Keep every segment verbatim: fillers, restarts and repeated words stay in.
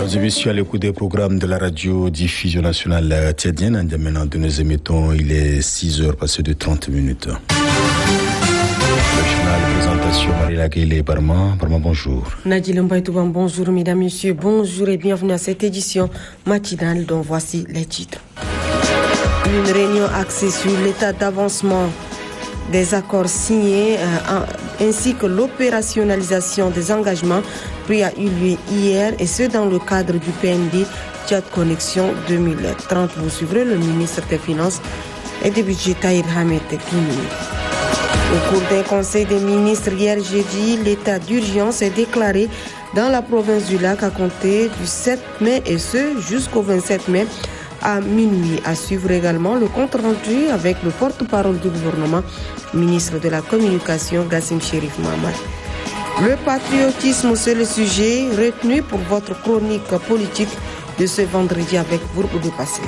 Mesdames et messieurs, à l'écoute des programmes de la radio-diffusion nationale tchadienne, en maintenant de nous émettons, il est six heures passées de trente minutes. Le journal présentation Marie Laguele Barma. Barma, bonjour. Nadine Mbaïtouban, bonjour mesdames, messieurs, bonjour et bienvenue à cette édition matinale dont voici les titres. Une réunion axée sur l'état d'avancement des accords signés euh, ainsi que l'opérationnalisation des engagements pris a eu lieu hier et ce dans le cadre du P N D Tchad Connexion deux mille trente. Vous suivrez le ministre des Finances et du Budget Tahir Hamed Kini. Au cours d'un conseil des ministres hier jeudi, l'état d'urgence est déclaré dans la province du Lac à compter du sept mai et ce jusqu'au vingt-sept mai. À minuit, à suivre également le compte rendu avec le porte-parole du gouvernement, ministre de la Communication, Gassim Chérif Mahamad. Le patriotisme, c'est le sujet retenu pour votre chronique politique de ce vendredi avec Bourg de Passé.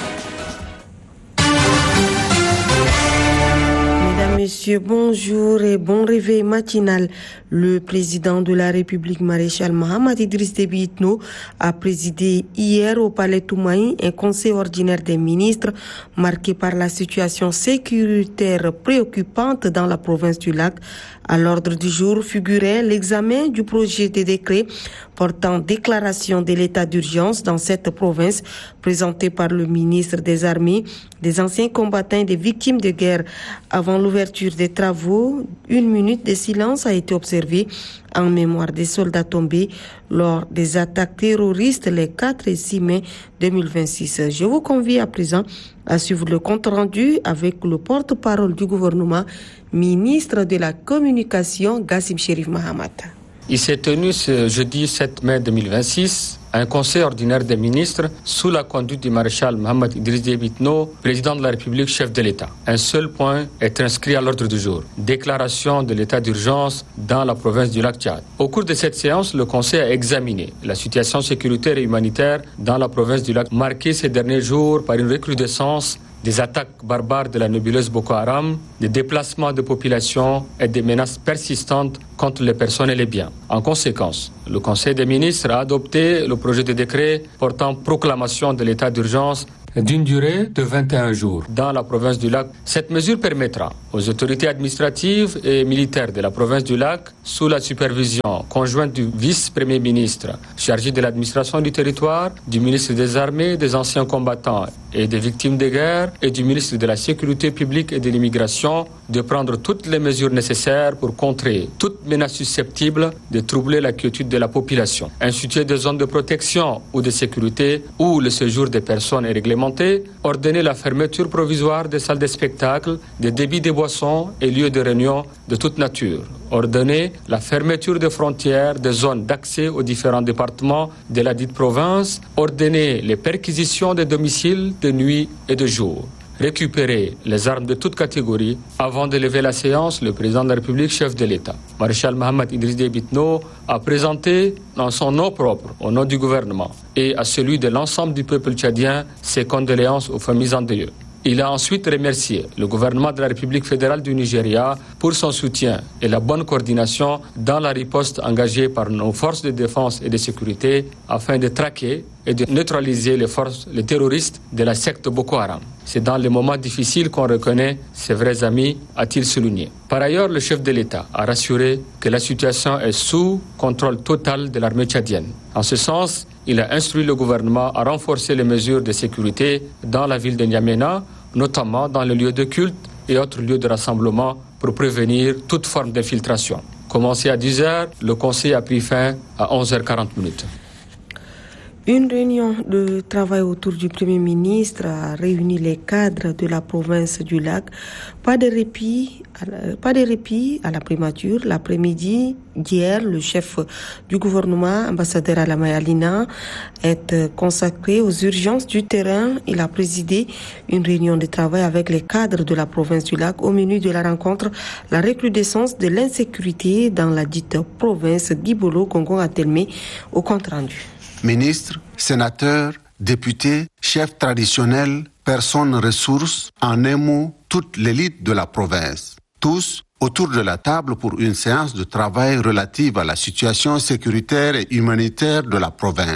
Messieurs, bonjour et bon réveil matinal. Le président de la République, maréchal Mohamed Idriss Déby Itno, a présidé hier au Palais Toumaï un conseil ordinaire des ministres marqué par la situation sécuritaire préoccupante dans la province du Lac. À l'ordre du jour figurait l'examen du projet de décret portant déclaration de l'état d'urgence dans cette province, présenté par le ministre des Armées, des anciens combattants et des victimes de guerre. Avant l'ouverture des travaux, une minute de silence a été observée en mémoire des soldats tombés lors des attaques terroristes les quatre et six mai deux mille vingt-six. Je vous convie à présent à suivre le compte rendu avec le porte-parole du gouvernement, ministre de la Communication, Gassim Chérif Mahamad. Il s'est tenu ce jeudi sept mai deux mille vingt-six un conseil ordinaire des ministres sous la conduite du maréchal Mohamed Idriss Déby Itno, président de la République, chef de l'État. Un seul point est inscrit à l'ordre du jour. Déclaration de l'état d'urgence dans la province du lac Tchad. Au cours de cette séance, le conseil a examiné la situation sécuritaire et humanitaire dans la province du lac, marquée ces derniers jours par une recrudescence des attaques barbares de la nébuleuse Boko Haram, des déplacements de population et des menaces persistantes contre les personnes et les biens. En conséquence, le Conseil des ministres a adopté le projet de décret portant proclamation de l'état d'urgence d'une durée de vingt et un jours dans la province du Lac. Cette mesure permettra aux autorités administratives et militaires de la province du Lac, sous la supervision conjointe du vice-premier ministre chargé de l'administration du territoire, du ministre des Armées, des anciens combattants et des victimes de guerre et du ministre de la Sécurité publique et de l'immigration, de prendre toutes les mesures nécessaires pour contrer toute menace susceptible de troubler la quiétude de la population. Instituer des zones de protection ou de sécurité où le séjour des personnes est réglementé, ordonner la fermeture provisoire des salles de spectacle, des débits de boissons et lieux de réunion de toute nature. Ordonner la fermeture des frontières, des zones d'accès aux différents départements de la dite province. Ordonner les perquisitions des domiciles de nuit et de jour. Récupérer les armes de toute catégorie. Avant de lever la séance, le président de la République, chef de l'État, maréchal Mohamed Idriss Déby Itno, a présenté en son nom propre, au nom du gouvernement et à celui de l'ensemble du peuple tchadien, ses condoléances aux familles endeuillées. Il a ensuite remercié le gouvernement de la République fédérale du Nigeria pour son soutien et la bonne coordination dans la riposte engagée par nos forces de défense et de sécurité afin de traquer et de neutraliser les forces, les terroristes de la secte Boko Haram. C'est dans les moments difficiles qu'on reconnaît ses vrais amis, a-t-il souligné. Par ailleurs, le chef de l'État a rassuré que la situation est sous contrôle total de l'armée tchadienne. En ce sens, il a instruit le gouvernement à renforcer les mesures de sécurité dans la ville de N'Djamena, notamment dans les lieux de culte et autres lieux de rassemblement pour prévenir toute forme d'infiltration. Commencé à dix heures, le conseil a pris fin à onze heures quarante minutes. Une réunion de travail autour du Premier ministre a réuni les cadres de la province du Lac. Pas de répit, pas de répit à la primature. L'après-midi d'hier, le chef du gouvernement, ambassadeur Alamaya Alina, est consacré aux urgences du terrain. Il a présidé une réunion de travail avec les cadres de la province du Lac. Au menu de la rencontre, la recrudescence de l'insécurité dans la dite province d'Ibolo, Gongon-Atelmé, au compte rendu. Ministres, sénateurs, députés, chefs traditionnels, personnes ressources, en un mot, toute l'élite de la province. Tous autour de la table pour une séance de travail relative à la situation sécuritaire et humanitaire de la province.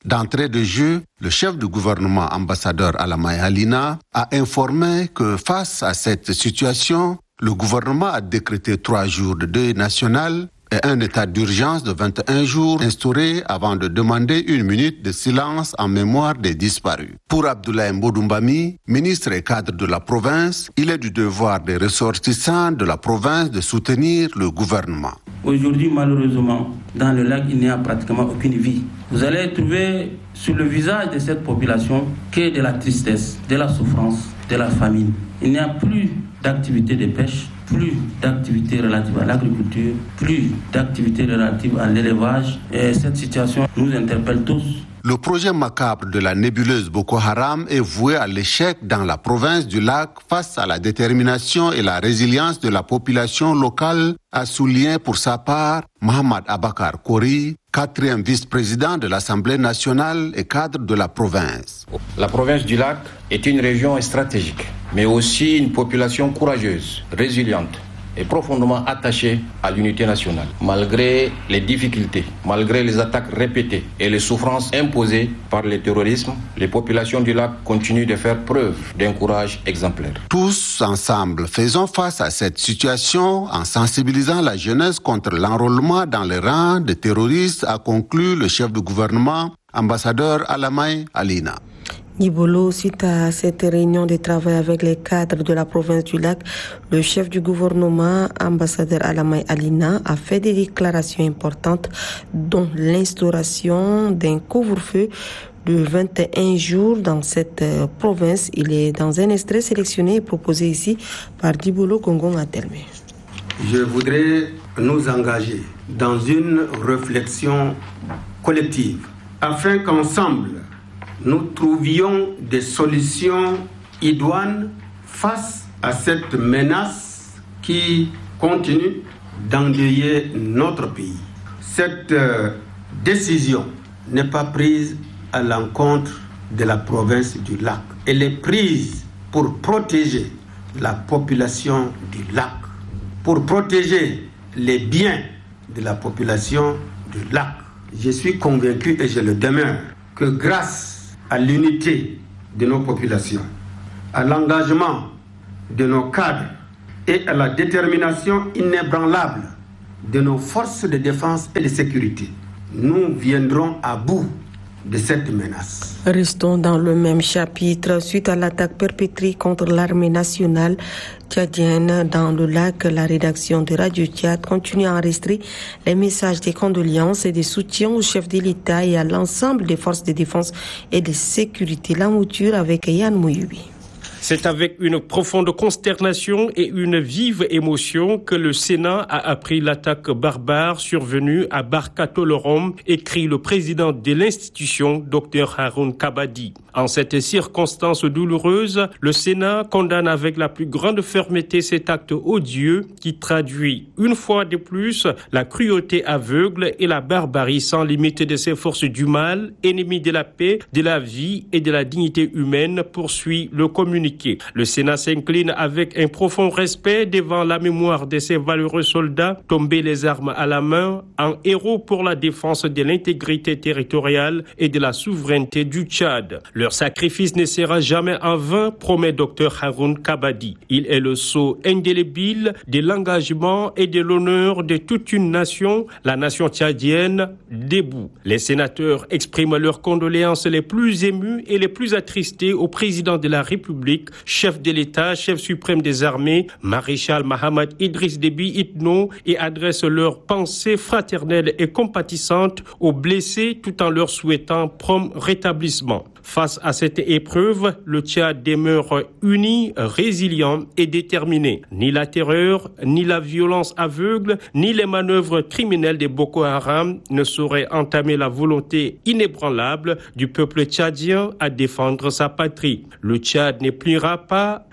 D'entrée de jeu, le chef du gouvernement, ambassadeur Alamay Alina, a informé que face à cette situation, le gouvernement a décrété trois jours de deuil national et un état d'urgence de vingt et un jours instauré avant de demander une minute de silence en mémoire des disparus. Pour Abdoulaye Mbodoumbami, ministre et cadre de la province, il est du devoir des ressortissants de la province de soutenir le gouvernement. Aujourd'hui, malheureusement, dans le lac, il n'y a pratiquement aucune vie. Vous allez trouver sur le visage de cette population que de la tristesse, de la souffrance, de la famine. Il n'y a plus d'activité de pêche, plus d'activités relatives à l'agriculture, plus d'activités relatives à l'élevage. Et cette situation nous interpelle tous. Le projet macabre de la nébuleuse Boko Haram est voué à l'échec dans la province du lac face à la détermination et la résilience de la population locale, a souligné pour sa part Mohamed Abakar Kori, quatrième vice-président de l'Assemblée nationale et cadre de la province. La province du lac est une région stratégique, mais aussi une population courageuse, résiliente et profondément attachée à l'unité nationale. Malgré les difficultés, malgré les attaques répétées et les souffrances imposées par le terrorisme, les populations du lac continuent de faire preuve d'un courage exemplaire. Tous ensemble, faisons face à cette situation en sensibilisant la jeunesse contre l'enrôlement dans les rangs des terroristes, a conclu le chef du gouvernement, ambassadeur Alamay Alina. Nibolo, suite à cette réunion de travail avec les cadres de la province du lac, le chef du gouvernement, ambassadeur Alamay Alina, a fait des déclarations importantes, dont l'instauration d'un couvre-feu de vingt et un jours dans cette province. Il est dans un extrait sélectionné et proposé ici par Dibolo Kongon Atelme. Je voudrais nous engager dans une réflexion collective afin qu'ensemble, nous trouvions des solutions idoines face à cette menace qui continue d'endeuiller notre pays. Cette euh, décision n'est pas prise à l'encontre de la province du lac. Elle est prise pour protéger la population du lac, pour protéger les biens de la population du lac. Je suis convaincu et je le demeure que grâce à l'unité de nos populations, à l'engagement de nos cadres et à la détermination inébranlable de nos forces de défense et de sécurité, nous viendrons à bout de cette menace. Restons dans le même chapitre. Suite à l'attaque perpétrée contre l'armée nationale tchadienne dans le lac, la rédaction de Radio Tchad continue à enregistrer les messages de condoléances et de soutien au chef de l'État et à l'ensemble des forces de défense et de sécurité. La mouture avec Yann Mouyoubi. C'est avec une profonde consternation et une vive émotion que le Sénat a appris l'attaque barbare survenue à Barkatolorom, écrit le président de l'institution, docteur Haroun Kabadi. En cette circonstance douloureuse, le Sénat condamne avec la plus grande fermeté cet acte odieux qui traduit une fois de plus la cruauté aveugle et la barbarie sans limite de ces forces du mal, ennemies de la paix, de la vie et de la dignité humaine, poursuit le communiqué. Le Sénat s'incline avec un profond respect devant la mémoire de ces valeureux soldats tombés les armes à la main en héros pour la défense de l'intégrité territoriale et de la souveraineté du Tchad. Leur sacrifice ne sera jamais en vain, promet docteur Haroun Kabadi. Il est le sceau indélébile de l'engagement et de l'honneur de toute une nation, la nation tchadienne, debout. Les sénateurs expriment leurs condoléances les plus émues et les plus attristées au président de la République, chef de l'État, chef suprême des armées, maréchal Mohamed Idriss Déby Itno, et adressent leurs pensées fraternelles et compatissantes aux blessés tout en leur souhaitant prompt rétablissement. Face à cette épreuve, le Tchad demeure uni, résilient et déterminé. Ni la terreur, ni la violence aveugle, ni les manœuvres criminelles de Boko Haram ne sauraient entamer la volonté inébranlable du peuple tchadien à défendre sa patrie. Le Tchad ne pliera pas,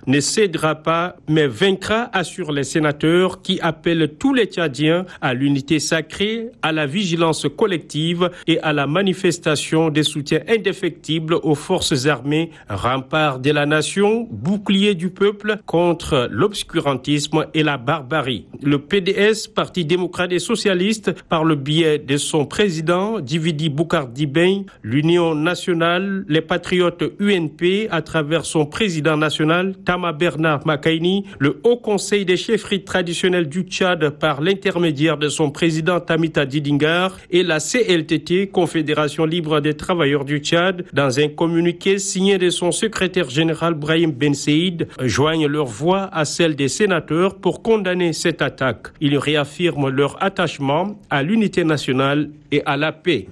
ne cédera pas, mais vaincra, assurent les sénateurs qui appellent tous les Tchadiens à l'unité sacrée, à la vigilance collective et à la manifestation des soutiens indéfectibles aux forces armées, rempart de la nation, bouclier du peuple contre l'obscurantisme et la barbarie. Le P D S, Parti démocrate et socialiste, par le biais de son président, Djividi Boucar Dibeng, l'Union nationale, les patriotes U N P, à travers son président national, Tama Bernard Makaini, le Haut Conseil des chefferies traditionnelles du Tchad, par l'intermédiaire de son président Tamita Didingar, et la C L T T, Confédération libre des travailleurs du Tchad, dans un communiqué signé de son secrétaire général Brahim Ben Saïd, joignent leur voix à celle des sénateurs pour condamner cette attaque. Ils réaffirment leur attachement à l'unité nationale et à la paix.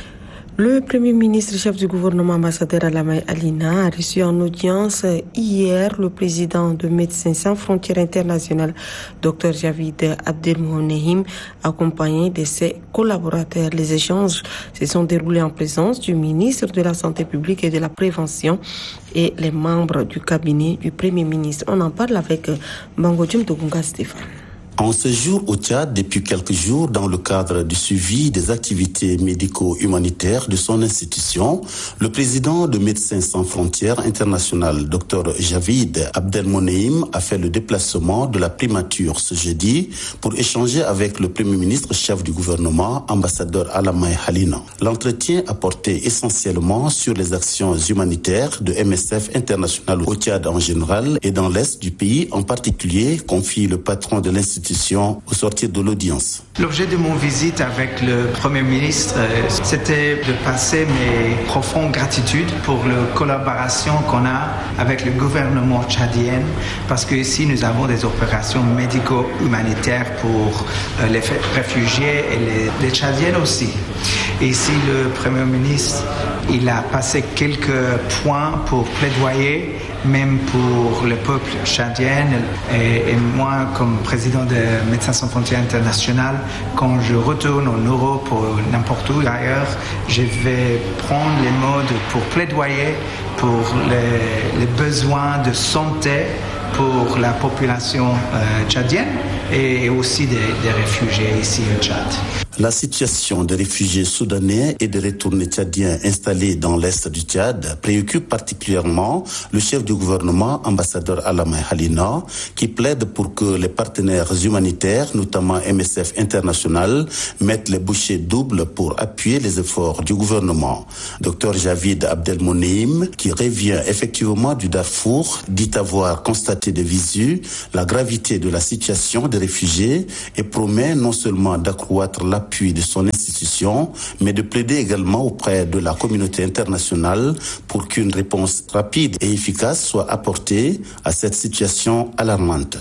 Le Premier ministre, chef du gouvernement, ambassadeur Alamay Alina, a reçu en audience hier le président de Médecins sans frontières internationales, Dr Javid Abdelmoneim, accompagné de ses collaborateurs. Les échanges se sont déroulés en présence du ministre de la Santé publique et de la Prévention et les membres du cabinet du Premier ministre. On en parle avec Bango Djum Togunga Stéphane. En séjour au Tchad depuis quelques jours dans le cadre du suivi des activités médico-humanitaires de son institution, le président de Médecins sans frontières internationales, Dr Javid Abdelmoneim, a fait le déplacement de la primature ce jeudi pour échanger avec le Premier ministre chef du gouvernement, ambassadeur Alamay Alina. L'entretien a porté essentiellement sur les actions humanitaires de M S F International au Tchad en général et dans l'est du pays en particulier, confie le patron de l'institution au sortir de l'audience. L'objet de mon visite avec le Premier ministre, c'était de passer mes profondes gratitudes pour la collaboration qu'on a avec le gouvernement tchadien, parce qu'ici nous avons des opérations médico-humanitaires pour les réfugiés et les, les Tchadiens aussi. Et ici, le Premier ministre, il a passé quelques points pour plaidoyer, même pour le peuple tchadien. Et, et moi, comme président de Médecins sans frontières internationales, quand je retourne en Europe ou n'importe où ailleurs, je vais prendre les mots pour plaidoyer pour les, les besoins de santé pour la population euh, tchadienne et aussi des, des réfugiés ici au Tchad. La situation des réfugiés soudanais et des retournés tchadiens installés dans l'est du Tchad préoccupe particulièrement le chef du gouvernement, ambassadeur Alamay Alina, qui plaide pour que les partenaires humanitaires, notamment M S F International, mettent les bouchées doubles pour appuyer les efforts du gouvernement. Dr Javid Abdelmoneim, qui revient effectivement du Darfour, dit avoir constaté de visu la gravité de la situation des réfugiés et promet non seulement d'accroître l'appui de son institution, mais de plaider également auprès de la communauté internationale pour qu'une réponse rapide et efficace soit apportée à cette situation alarmante.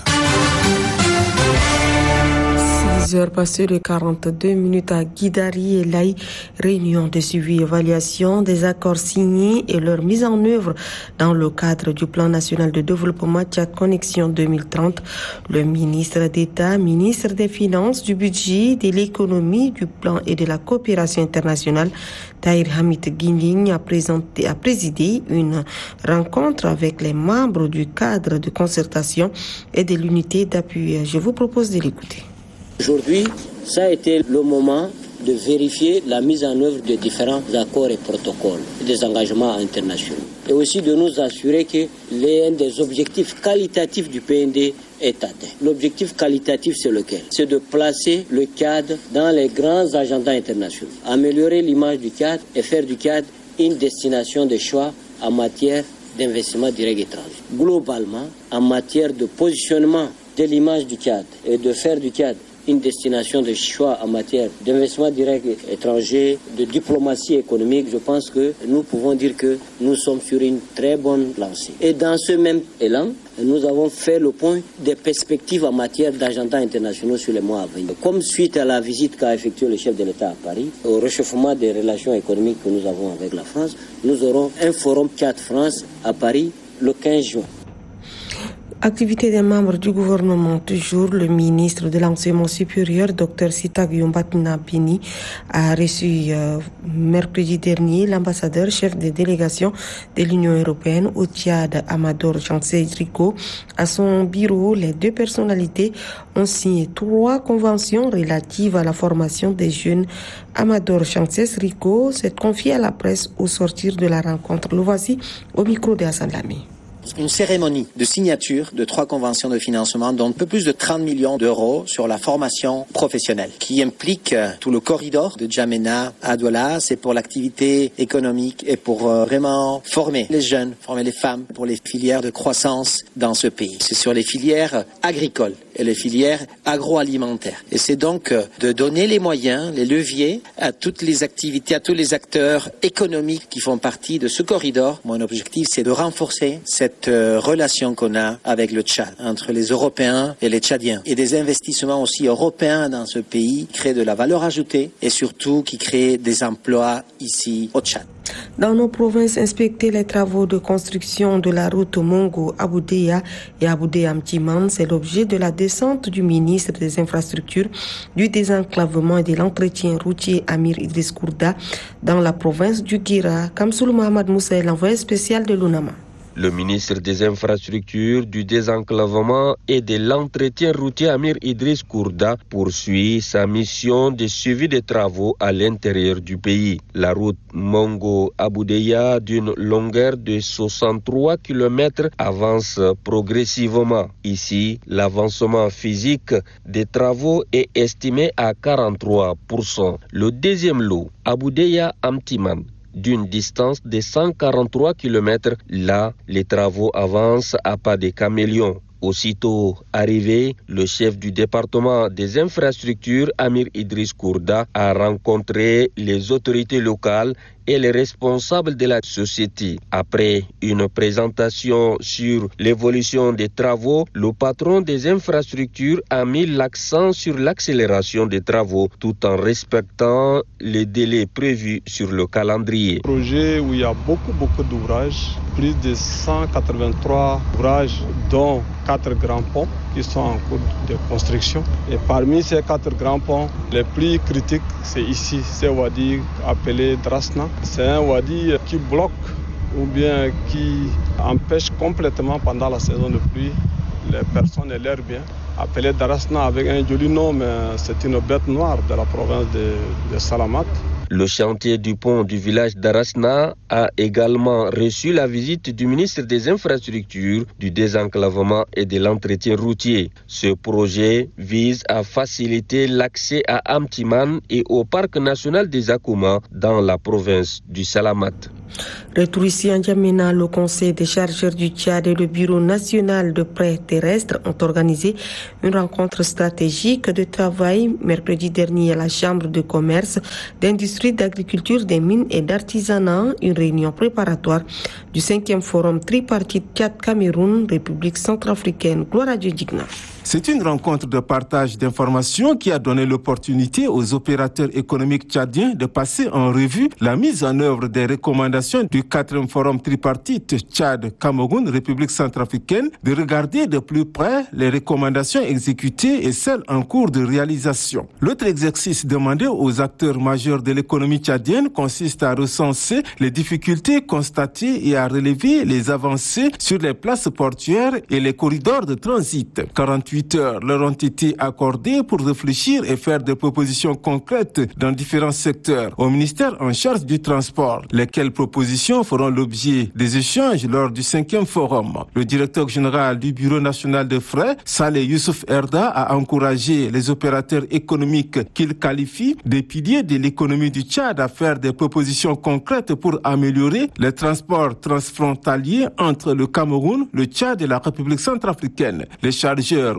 six heures passées de quarante-deux minutes à Guidari et Laï, réunion de suivi et évaluation des accords signés et leur mise en œuvre dans le cadre du plan national de développement Tchad Connexion deux mille trente. Le ministre d'État, ministre des Finances, du Budget, de l'économie, du plan et de la coopération internationale, Tahir Hamid Guinding, a, présenté, a présidé une rencontre avec les membres du cadre de concertation et de l'unité d'appui. Je vous propose de l'écouter. Aujourd'hui, ça a été le moment de vérifier la mise en œuvre de différents accords et protocoles, des engagements internationaux. Et aussi de nous assurer que l'un des objectifs qualitatifs du P N D est atteint. L'objectif qualitatif, c'est lequel? C'est de placer le Tchad dans les grands agendas internationaux, améliorer l'image du Tchad et faire du Tchad une destination de choix en matière d'investissement direct étranger. Globalement, en matière de positionnement de l'image du Tchad et de faire du Tchad une destination de choix en matière d'investissement direct étranger, de diplomatie économique, je pense que nous pouvons dire que nous sommes sur une très bonne lancée. Et dans ce même élan, nous avons fait le point des perspectives en matière d'agenda internationaux sur les mois à venir. Comme suite à la visite qu'a effectuée le chef de l'État à Paris, au réchauffement des relations économiques que nous avons avec la France, nous aurons un forum Tchad-France à Paris le quinze juin. Activité des membres du gouvernement, toujours le ministre de l'Enseignement supérieur, Dr Sita Guillaume-Batina Bini, a reçu euh, mercredi dernier l'ambassadeur chef des délégations de l'Union européenne au Tchad, Amador Chancès Rico. À son bureau, les deux personnalités ont signé trois conventions relatives à la formation des jeunes. Amador Chancès Rico s'est confié à la presse au sortir de la rencontre. Le voici au micro de Hassan Lamy. Une cérémonie de signature de trois conventions de financement dont un peu plus de trente millions d'euros sur la formation professionnelle qui implique tout le corridor de Djamena à Douala. C'est pour l'activité économique et pour euh, vraiment former les jeunes, former les femmes pour les filières de croissance dans ce pays. C'est sur les filières agricoles et les filières agroalimentaires. Et c'est donc de donner les moyens, les leviers à toutes les activités, à tous les acteurs économiques qui font partie de ce corridor. Mon objectif, c'est de renforcer cette relation qu'on a avec le Tchad, entre les Européens et les Tchadiens. Et des investissements aussi européens dans ce pays créent de la valeur ajoutée et surtout qui créent des emplois ici au Tchad. Dans nos provinces, inspecter les travaux de construction de la route Mongo-Aboudéa et Aboudéa-Mtiman, c'est l'objet de la descente du ministre des Infrastructures, du désenclavement et de l'entretien routier Amir Idriss Kourda dans la province du Guira. Kamsoul Mohamed Moussa est l'envoyé spécial de l'UNAMA. Le ministre des Infrastructures, du désenclavement et de l'entretien routier Amir Idriss Kourda poursuit sa mission de suivi des travaux à l'intérieur du pays. La route Mongo-Aboudéa, d'une longueur de soixante-trois kilomètres, avance progressivement. Ici, l'avancement physique des travaux est estimé à quarante-trois pour cent. Le deuxième lot, Aboudéa-Amtiman, d'une distance de cent quarante-trois kilomètres, là, les travaux avancent à pas de caméléon. Aussitôt arrivé, le chef du département des infrastructures, Amir Idriss Kourda, a rencontré les autorités locales et les responsables de la société. Après une présentation sur l'évolution des travaux, le patron des infrastructures a mis l'accent sur l'accélération des travaux tout en respectant les délais prévus sur le calendrier. Un projet où il y a beaucoup, beaucoup d'ouvrages, plus de cent quatre-vingt-trois ouvrages, dont quatre grands ponts qui sont en cours de construction. Et parmi ces quatre grands ponts, les plus critiques, c'est ici, c'est Wadi appelé Drasna. C'est un wadi qui bloque ou bien qui empêche complètement pendant la saison de pluie les personnes et leurs biens. Appelé Darasna avec un joli nom, mais c'est une bête noire de la province de, de Salamat. Le chantier du pont du village d'Arasna a également reçu la visite du ministre des Infrastructures, du désenclavement et de l'entretien routier. Ce projet vise à faciliter l'accès à Amtiman et au parc national des Akouma dans la province du Salamat. Retour ici en Djamena, le Conseil des chargeurs du Tchad et le Bureau national de prêts terrestres ont organisé une rencontre stratégique de travail mercredi dernier à la Chambre de commerce, d'industrie, d'agriculture, des mines et d'artisanat, une réunion préparatoire du cinquième forum tripartite Tchad-Cameroun, République centrafricaine. Gloire à Dieu Digna. C'est une rencontre de partage d'informations qui a donné l'opportunité aux opérateurs économiques tchadiens de passer en revue la mise en œuvre des recommandations du quatrième forum tripartite Tchad-Cameroun, République centrafricaine, de regarder de plus près les recommandations exécutées et celles en cours de réalisation. L'autre exercice demandé aux acteurs majeurs de l'économie tchadienne consiste à recenser les difficultés constatées et à relever les avancées sur les places portuaires et les corridors de transit. quarante-huit heures leur ont été accordées pour réfléchir et faire des propositions concrètes dans différents secteurs au ministère en charge du transport, lesquelles propositions feront l'objet des échanges lors du cinquième forum. Le directeur général du Bureau national de frais, Saleh Youssouf Erda, a encouragé les opérateurs économiques qu'il qualifie des piliers de l'économie du Tchad à faire des propositions concrètes pour améliorer les transports transfrontaliers entre le Cameroun, le Tchad et la République centrafricaine. Les chargeurs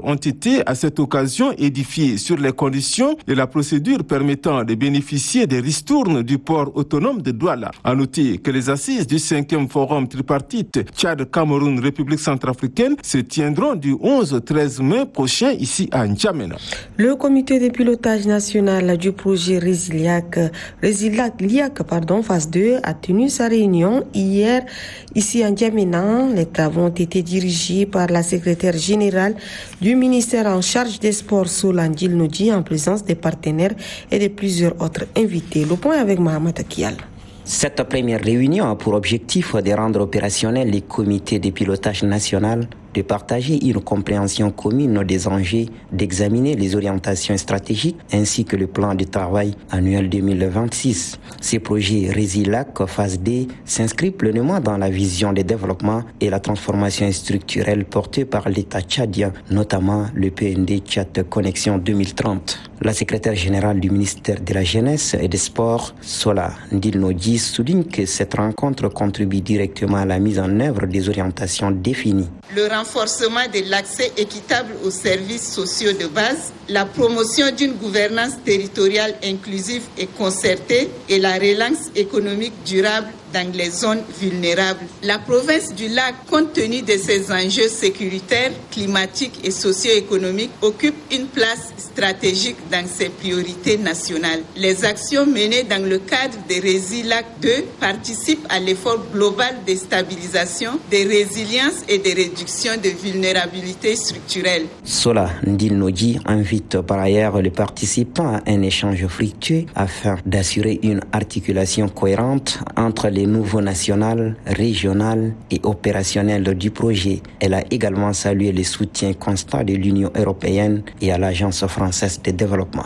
ont été à cette occasion édifiés sur les conditions de la procédure permettant de bénéficier des ristournes du port autonome de Douala. À noter que les assises du cinquième forum tripartite Tchad-Cameroun-République centrafricaine se tiendront du onze au treize mai prochain ici à N'Djamena. Le comité de pilotage national du projet Résiliac, Résiliac pardon, phase deux a tenu sa réunion hier ici à N'Djamena. Les travaux ont été dirigés par la secrétaire générale du ministère en charge des sports, Solandil Nodji, en présence des partenaires et de plusieurs autres invités. Le point avec Mohamed Akial. Cette première réunion a pour objectif de rendre opérationnel les comités de pilotage national, de partager une compréhension commune des enjeux, d'examiner les orientations stratégiques ainsi que le plan de travail annuel deux mille vingt-six. Ce projet Résiliac phase D s'inscrit pleinement dans la vision de développement et la transformation structurelle portée par l'État tchadien, notamment le P N D Tchad Connexion deux mille trente. La secrétaire générale du ministère de la Jeunesse et des Sports, Sola Ndilnodji, souligne que cette rencontre contribue directement à la mise en œuvre des orientations définies. Le renforcement de l'accès équitable aux services sociaux de base, la promotion d'une gouvernance territoriale inclusive et concertée et la relance économique durable dans les zones vulnérables. La province du Lac, compte tenu de ses enjeux sécuritaires, climatiques et socio-économiques, occupe une place stratégique dans ses priorités nationales. Les actions menées dans le cadre de Résiliac deux participent à l'effort global de stabilisation, de résilience et de réduction de vulnérabilité structurelle. Sola Ndilnodji invite par ailleurs les participants à un échange fructueux afin d'assurer une articulation cohérente entre les niveaux national, régional et opérationnel du projet. Elle a également salué le soutien constant de l'Union européenne et à l'Agence française de développement.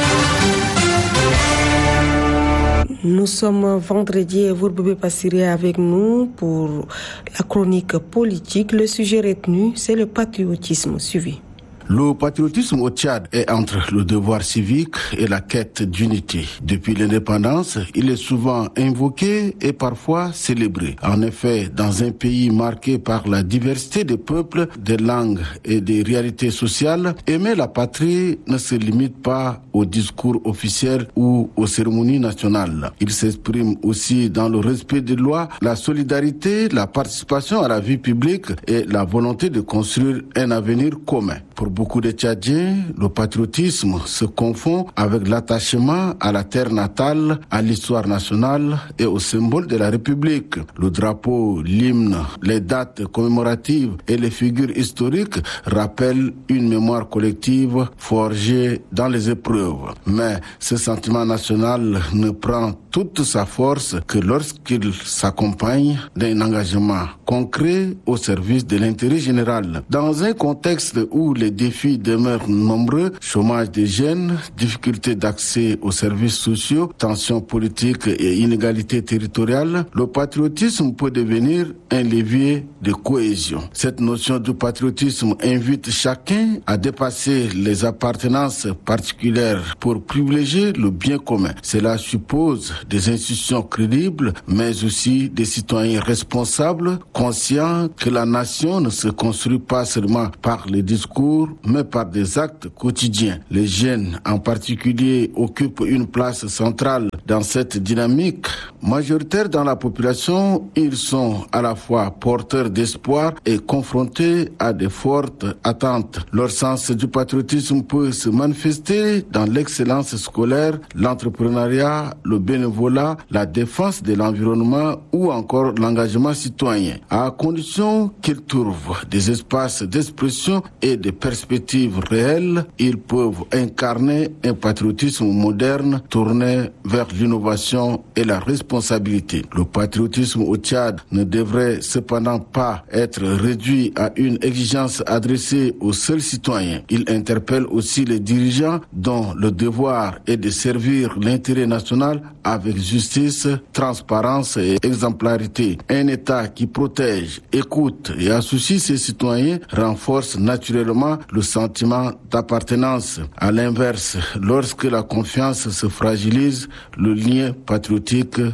Nous sommes vendredi et vous pouvez passer avec nous pour la chronique politique. Le sujet retenu, c'est le patriotisme suivi. Le patriotisme au Tchad est entre le devoir civique et la quête d'unité. Depuis l'indépendance, il est souvent invoqué et parfois célébré. En effet, dans un pays marqué par la diversité des peuples, des langues et des réalités sociales, aimer la patrie ne se limite pas aux discours officiels ou aux cérémonies nationales. Il s'exprime aussi dans le respect des lois, la solidarité, la participation à la vie publique et la volonté de construire un avenir commun. Pour beaucoup de Tchadiens, le patriotisme se confond avec l'attachement à la terre natale, à l'histoire nationale et aux symboles de la République. Le drapeau, l'hymne, les dates commémoratives et les figures historiques rappellent une mémoire collective forgée dans les épreuves. Mais ce sentiment national ne prend toute sa force que lorsqu'il s'accompagne d'un engagement concret au service de l'intérêt général. Dans un contexte où les défis demeurent nombreux, chômage des jeunes, difficultés d'accès aux services sociaux, tensions politiques et inégalités territoriales, le patriotisme peut devenir un levier de cohésion. Cette notion de patriotisme invite chacun à dépasser les appartenances particulières pour privilégier le bien commun. Cela suppose des institutions crédibles, mais aussi des citoyens responsables, conscients que la nation ne se construit pas seulement par les discours, mais par des actes quotidiens. Les jeunes, en particulier, occupent une place centrale dans cette dynamique. Majoritaires dans la population, ils sont à la fois porteurs d'espoir et confrontés à de fortes attentes. Leur sens du patriotisme peut se manifester dans l'excellence scolaire, l'entrepreneuriat, le bénévolat, la défense de l'environnement ou encore l'engagement citoyen, à condition qu'ils trouvent des espaces d'expression et de perspectives réelles. Ils peuvent incarner un patriotisme moderne tourné vers l'innovation et la responsabilité. Le patriotisme au Tchad ne devrait cependant pas être réduit à une exigence adressée aux seuls citoyens. Il interpelle aussi les dirigeants dont le devoir est de servir l'intérêt national avec justice, transparence et exemplarité. Un État qui protège, écoute et associe ses citoyens renforce naturellement le sentiment d'appartenance. À l'inverse, lorsque la confiance se fragilise, le lien patriotique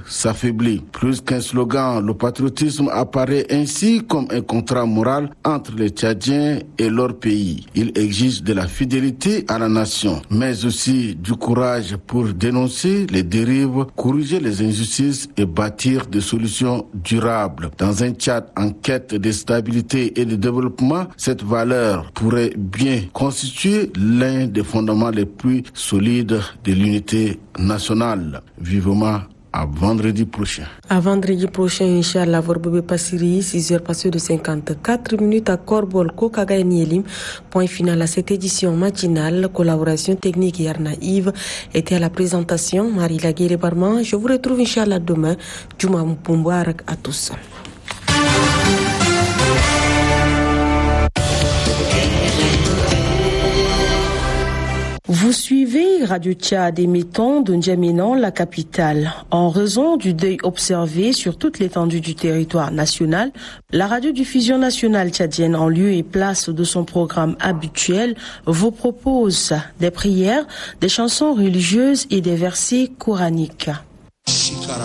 s'affaiblit. Plus qu'un slogan, le patriotisme apparaît ainsi comme un contrat moral entre les Tchadiens et leur pays. Il exige de la fidélité à la nation, mais aussi du courage pour dénoncer les dérives, corriger les injustices et bâtir des solutions durables. Dans un Tchad en quête de stabilité et de développement, cette valeur pourrait bien constituer l'un des fondements les plus solides de l'unité nationale. Vivement à vendredi prochain. À vendredi prochain, Inch'Allah, Vorbebe Passiri, six heures passées de cinquante-quatre minutes à Korbol, Kokaga et Nielim. Point final à cette édition matinale. Collaboration technique Yarna Yves était à la présentation. Marie Laguerre Barman. Je vous retrouve Inch'Allah demain. Juma Mpumbarak à tous. Vous suivez Radio Tchad émettant de N'Djamena, la capitale. En raison du deuil observé sur toute l'étendue du territoire national, la radiodiffusion nationale tchadienne, en lieu et place de son programme habituel, vous propose des prières, des chansons religieuses et des versets coraniques.